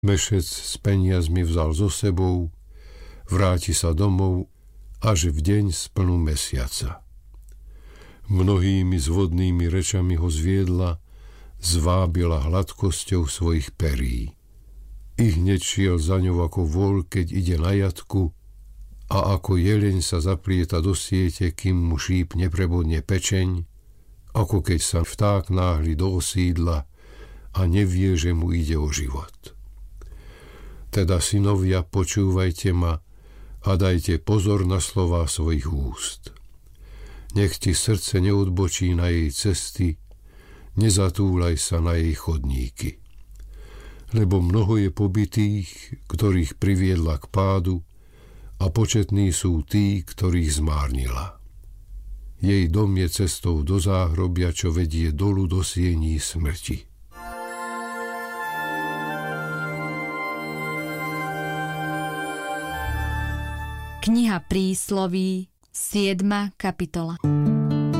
Mešec s peniazmi vzal so sebou, vráti sa domov až v deň splnu mesiaca. Mnohými zvodnými rečami ho zviedla, zvábila hladkosťou svojich perí. I hneď šiel za ňou ako vol, keď ide na jatku, a ako jeleň sa zaplieta do siete, kým mu šíp neprebodne pečeň, ako keď sa vták náhli do osídla a nevie, že mu ide o život. Teda, synovia, počúvajte ma a dajte pozor na slová svojich úst. Nech ti srdce neodbočí na jej cesty, nezatúľaj sa na jej chodníky. Lebo mnoho je pobitých, ktorých priviedla k pádu, a početní sú tí, ktorých zmárnila. Jej dom je cestou do záhrobia, čo vedie dolu do siení smrti. Kniha Prísloví, 7. kapitola.